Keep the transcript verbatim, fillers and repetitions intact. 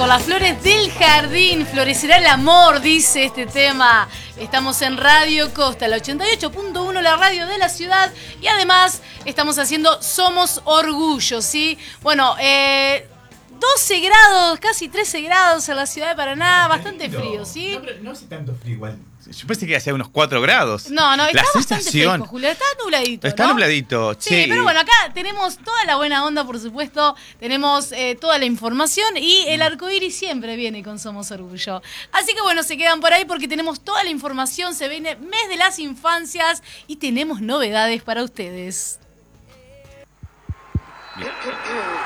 con las flores del jardín florecerá el amor, dice este tema. Estamos en Radio Costa, la ochenta y ocho punto uno, la radio de la ciudad. Y además estamos haciendo Somos Orgullo, ¿sí? Bueno, eh... doce grados, casi trece grados en la ciudad de Paraná, bastante frío, ¿sí? No, pero no hace tanto frío igual. Yo pensé que hacía unos cuatro grados. No, no, está la bastante sensación... fresco, Julia. Está nubladito, Está ¿no? nubladito, sí. Sí, pero bueno, acá tenemos toda la buena onda, por supuesto. Tenemos eh, toda la información y el arcoíris siempre viene con Somos Orgullo. Así que bueno, se quedan por ahí porque tenemos toda la información. Se viene mes de las infancias y tenemos novedades para ustedes. Bien.